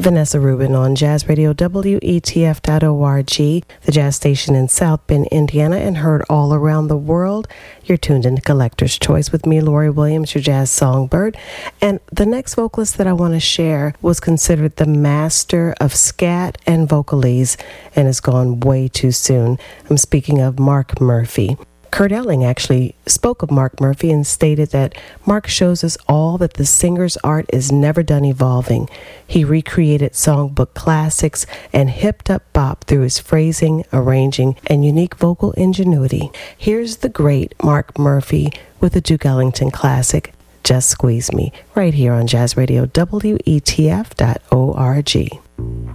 Vanessa Rubin on Jazz Radio WETF.org, the jazz station in South Bend, Indiana, and heard all around the world. You're tuned into Collector's Choice with me, Lori Williams, your jazz songbird. And the next vocalist that I want to share was considered the master of scat and vocalese and has gone way too soon. I'm speaking of Mark Murphy. Kurt Elling actually spoke of Mark Murphy and stated that Mark shows us all that the singer's art is never done evolving. He recreated songbook classics and hipped up bop through his phrasing, arranging, and unique vocal ingenuity. Here's the great Mark Murphy with a Duke Ellington classic, Just Squeeze Me, right here on Jazz Radio WETF.org.